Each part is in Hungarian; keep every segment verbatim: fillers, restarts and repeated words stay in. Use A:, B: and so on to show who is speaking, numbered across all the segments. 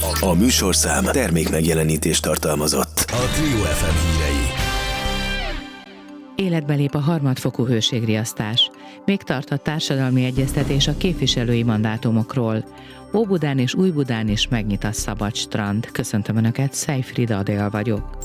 A: A műsorszám termék megjelenítést tartalmazott. A Trio ef em hírei.
B: Életbe lép a harmadfokú hőségriasztás. Még tart a társadalmi egyeztetés a képviselői mandátumokról. Óbudán és Újbudán is megnyit a szabad strand. Köszöntöm Önöket, Szejfrida Adél vagyok.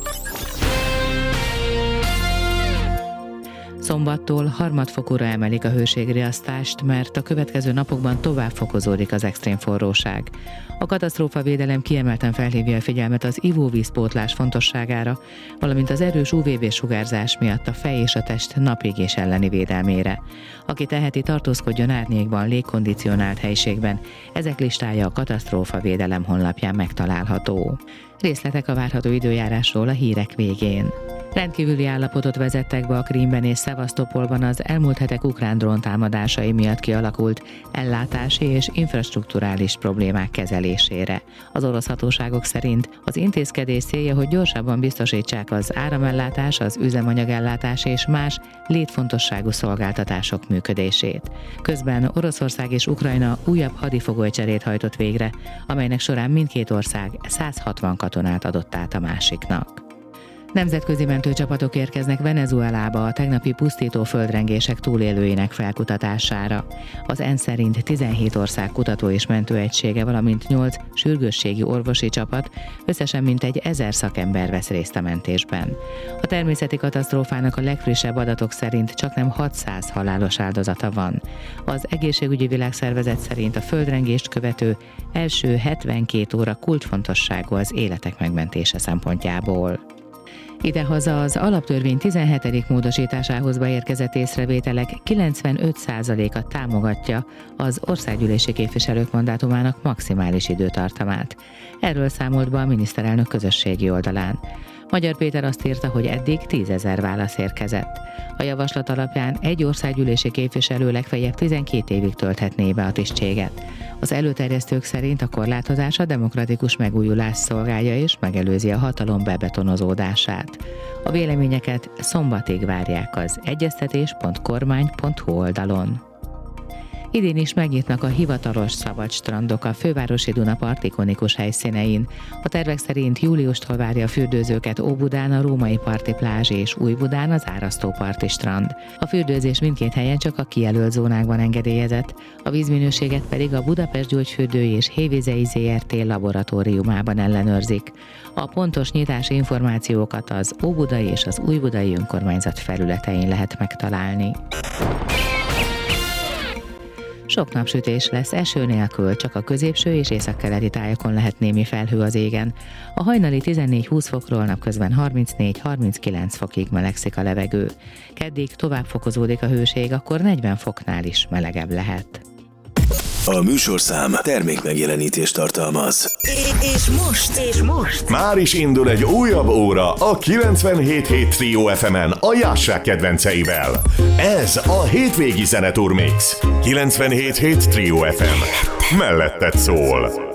B: Szombattól harmadfokúra emelik a hőségriasztást, mert a következő napokban tovább fokozódik az extrém forróság. A katasztrófavédelem kiemelten felhívja a figyelmet az ivóvízpótlás fontosságára, valamint az erős ú vé bé-sugárzás miatt a fej és a test napégés elleni védelmére. Aki teheti, tartózkodjon árnyékban, légkondicionált helyiségben. Ezek listája a katasztrófavédelem honlapján megtalálható. Részletek a várható időjárásról a hírek végén. Rendkívüli állapotot vezettek be a Krímben és Szevasztopolban az elmúlt hetek ukrán dróntámadásai miatt kialakult ellátási és infrastrukturális problémák kezelésére. Az orosz hatóságok szerint az intézkedés célja, hogy gyorsabban biztosítsák az áramellátás, az üzemanyagellátás és más létfontosságú szolgáltatások működését. Közben Oroszország és Ukrajna újabb hadifogolycserét hajtott végre, amelynek során mindkét ország száz hatvan katonát adott át a másiknak. Nemzetközi mentőcsapatok érkeznek Venezuelába a tegnapi pusztító földrengések túlélőinek felkutatására. Az ENSZ szerint tizenhét ország kutató és mentőegysége, valamint nyolc sürgősségi orvosi csapat, összesen mintegy ezer szakember vesz részt a mentésben. A természeti katasztrófának a legfrissebb adatok szerint csaknem hatszáz halálos áldozata van. Az Egészségügyi Világszervezet szerint a földrengést követő első hetvenkét óra kulcsfontosságú az életek megmentése szempontjából. Idehaza az alaptörvény tizenhetedik módosításához beérkezett észrevételek kilencvenöt százaléka támogatja az országgyűlési képviselők mandátumának maximális időtartamát. Erről számolt be a miniszterelnök közösségi oldalán. Magyar Péter azt írta, hogy eddig tízezer válasz érkezett. A javaslat alapján egy országgyűlési képviselő legfeljebb tizenkét évig tölthetné be a tisztséget. Az előterjesztők szerint a korlátozás a demokratikus megújulás szolgálja és megelőzi a hatalom bebetonozódását. A véleményeket szombatig várják az egyeztetés pont kormány pont hu oldalon. Idén is megnyitnak a hivatalos szabad strandok a fővárosi Dunapart ikonikus helyszínein. A tervek szerint júliustól várja a fürdőzőket Óbudán a Római Parti plázs és Újbudán az Árasztóparti strand. A fürdőzés mindkét helyen csak a kijelölt zónákban engedélyezett, a vízminőséget pedig a Budapest Gyógyfürdői és Hévizei zé er té laboratóriumában ellenőrzik. A pontos nyitási információkat az óbudai és az újbudai önkormányzat felületein lehet megtalálni. Sok napsütés lesz, eső nélkül, csak a középső és északkeleti tájakon lehet némi felhő az égen. A hajnali tizennégy-húsz fokról napközben harmincnégy-harminckilenc fokig melegszik a levegő. Keddig tovább fokozódik a hőség, akkor negyven foknál is melegebb lehet.
A: A műsorszám termék megjelenítést tartalmaz.
C: És most, és most
D: már is indul egy újabb óra a kilencvenhét hét Trio ef emen a Jássák kedvenceivel. Ez a hétvégi zeneturmix. kilencvenhét hét Trio ef em. Melletted szól.